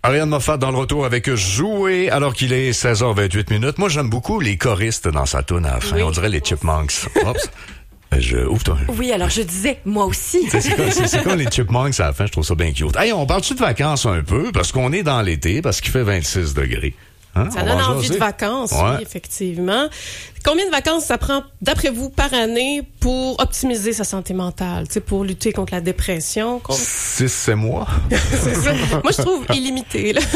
Ariane Moffat dans le retour avec Jouer alors qu'il est 16h28. Moi, j'aime beaucoup les choristes dans sa toune à la fin. Oui. On dirait les Chipmunks. Oups. Ouvre ton... Oui, alors je disais, moi aussi. C'est comme les Chipmunks à la fin, je trouve ça bien cute. Hey, on parle-tu de vacances un peu? Parce qu'on est dans l'été, parce qu'il fait 26 degrés. Hein? Ça donne envie de vacances, ouais. Oui, effectivement. Combien de vacances ça prend, d'après vous, par année pour optimiser sa santé mentale, pour lutter contre la dépression? 6 mois. C'est ça. Moi, je trouve illimité. Là.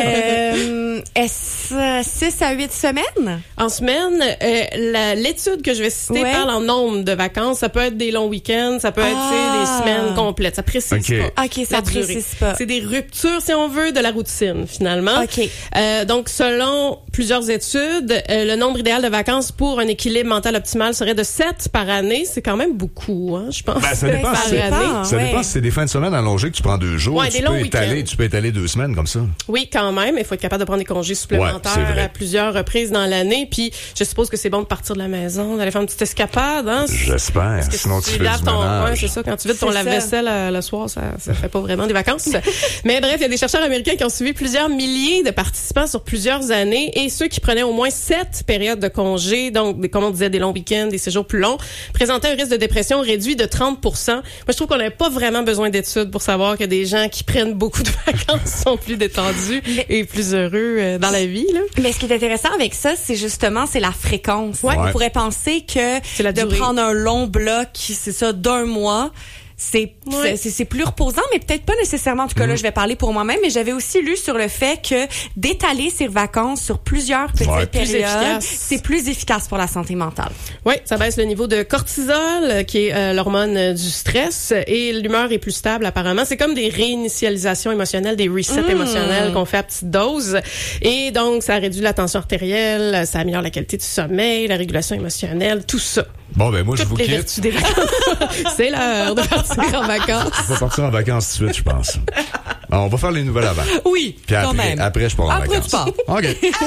Est-ce 6 à 8 semaines? En semaine, l'étude que je vais citer parle en nombre de vacances. Ça peut être des longs week-ends, ça peut être des semaines complètes. Ça précise pas. OK, ça précise pas. C'est des ruptures, si on veut, de la routine, finalement. OK. Donc, selon plusieurs études, le nombre idéal de vacances pour un équilibre mental optimal serait de 7 par année. C'est quand même beaucoup, hein, je pense. Ça dépend. Ça dépend si c'est des fins de semaine allongées que tu prends 2 jours. Ouais, tu peux étaler 2 semaines comme ça. Oui, quand même. Il faut être capable de prendre des congés supplémentaires à plusieurs reprises dans l'année. Puis, je suppose que c'est bon de partir de la maison, d'aller faire une petite escapade, hein? J'espère. Sinon, tu fais du ménage. C'est ça. Quand tu vides ton lave-vaisselle le soir, ça fait pas vraiment des vacances. Mais bref, il y a des chercheurs américains qui ont suivi plusieurs milliers de participants sur plusieurs années et ceux qui prenaient au moins 7 périodes de congés, donc, comme on disait, des longs week-ends, des séjours plus longs, présentaient un risque de dépression réduit de 30%. Moi, je trouve qu'on n'avait pas vraiment besoin d'études pour savoir que des gens qui prennent beaucoup de vacances sont plus détendus et plus heureux dans la vie, là. Mais ce qui est intéressant avec ça, c'est la fréquence. Ouais. On pourrait penser que de prendre un long bloc, c'est ça, d'1 mois, c'est plus reposant, mais peut-être pas nécessairement. En tout cas, là, je vais parler pour moi-même, mais j'avais aussi lu sur le fait que d'étaler ses vacances sur plusieurs petites périodes, c'est plus efficace pour la santé mentale. Oui, ça baisse le niveau de cortisol, qui est l'hormone du stress, et l'humeur est plus stable apparemment. C'est comme des réinitialisations émotionnelles, des resets émotionnels qu'on fait à petite dose. Et donc, ça réduit la tension artérielle, ça améliore la qualité du sommeil, la régulation émotionnelle, tout ça. Bon, ben moi, je vous quitte. C'est l'heure de partir en vacances. On va partir en vacances tout de suite, je pense. Alors, on va faire les nouvelles avant. Oui, puis quand même. Après, je pars en vacances. Après, tu pars. OK.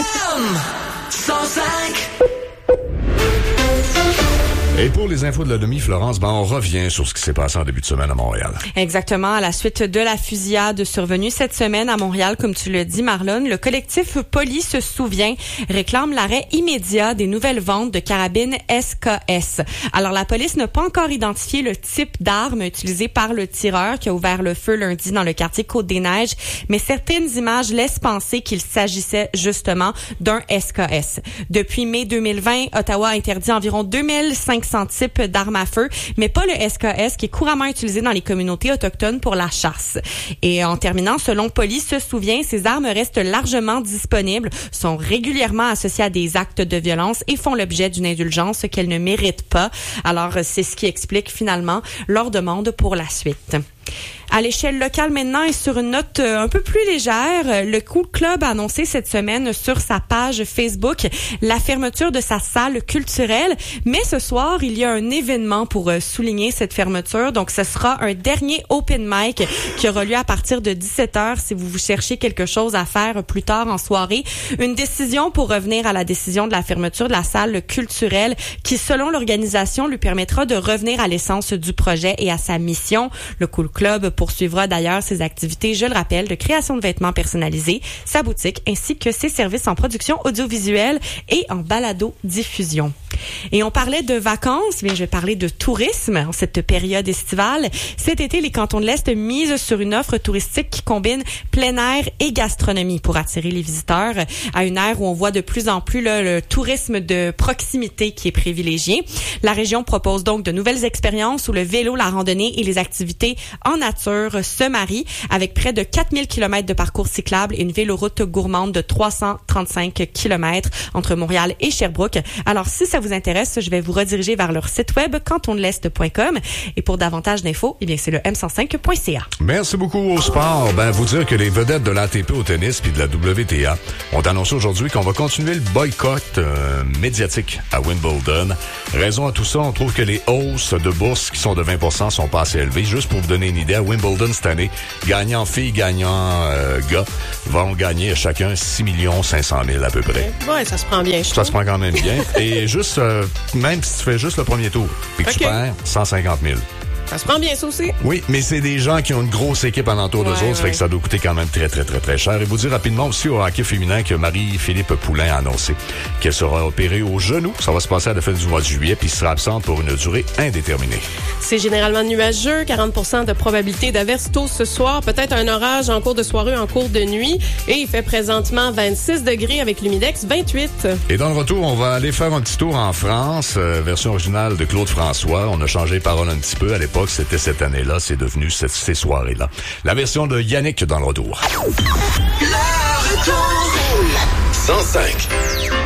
Et pour les infos de la demi, Florence, on revient sur ce qui s'est passé en début de semaine à Montréal. Exactement. À la suite de la fusillade survenue cette semaine à Montréal, comme tu le dis, Marlon, le collectif Poli se souvient, réclame l'arrêt immédiat des nouvelles ventes de carabines SKS. Alors, la police n'a pas encore identifié le type d'arme utilisée par le tireur qui a ouvert le feu lundi dans le quartier Côte-des-Neiges, mais certaines images laissent penser qu'il s'agissait justement d'un SKS. Depuis mai 2020, Ottawa a interdit environ 2500 types d'armes à feu, mais pas le SKS qui est couramment utilisé dans les communautés autochtones pour la chasse. Et en terminant, selon Police se souvient, ces armes restent largement disponibles, sont régulièrement associées à des actes de violence et font l'objet d'une indulgence qu'elles ne méritent pas. Alors, c'est ce qui explique finalement leur demande pour la suite. À l'échelle locale maintenant et sur une note un peu plus légère, le Cool Club a annoncé cette semaine sur sa page Facebook la fermeture de sa salle culturelle. Mais ce soir, il y a un événement pour souligner cette fermeture. Donc, ce sera un dernier open mic qui aura lieu à partir de 17h si vous cherchez quelque chose à faire plus tard en soirée. Une décision pour revenir à la décision de la fermeture de la salle culturelle qui, selon l'organisation, lui permettra de revenir à l'essence du projet et à sa mission. Le Cool Club poursuivra d'ailleurs ses activités, je le rappelle, de création de vêtements personnalisés, sa boutique ainsi que ses services en production audiovisuelle et en balado-diffusion. Et on parlait de vacances, bien je vais parler de tourisme en cette période estivale. Cet été, les cantons de l'Est misent sur une offre touristique qui combine plein air et gastronomie pour attirer les visiteurs à une ère où on voit de plus en plus le tourisme de proximité qui est privilégié. La région propose donc de nouvelles expériences où le vélo, la randonnée et les activités en nature se marient avec près de 4000 km de parcours cyclables et une véloroute gourmande de 335 km entre Montréal et Sherbrooke. Alors, si ça vous intéresse, je vais vous rediriger vers leur site web cantondelest.com et pour davantage d'infos, eh bien, c'est le m105.ca. Merci beaucoup au sport. Vous dire que les vedettes de l'ATP au tennis puis de la WTA ont annoncé aujourd'hui qu'on va continuer le boycott médiatique à Wimbledon. Raison à tout ça, on trouve que les hausses de bourse qui sont de 20% sont pas assez élevées. Juste pour vous donner une idée, à Wimbledon cette année, gagnant filles, gagnant gars vont gagner chacun 6 500 000 à peu près. Ouais, ça se prend bien. Ça se prend quand même bien. Et juste, même si tu fais juste le premier tour, puis que tu perds 150 000. Ça se prend bien, ça aussi. Oui, mais c'est des gens qui ont une grosse équipe alentour d'eux autres, ça fait que ça doit coûter quand même très, très, très, très cher. Et vous dire rapidement aussi au hockey féminin que Marie-Philippe Poulain a annoncé qu'elle sera opérée au genou. Ça va se passer à la fin du mois de juillet, puis sera absente pour une durée indéterminée. C'est généralement nuageux, 40% de probabilité d'averse tôt ce soir, peut-être un orage en cours de soirée, en cours de nuit. Et il fait présentement 26 degrés avec l'humidex 28. Et dans le retour, on va aller faire un petit tour en France, version originale de Claude François. On a changé les paroles un petit peu. À l'époque, c'était cette année-là. C'est devenu ces soirées-là. La version de Yannick dans le retour. Le retour 105.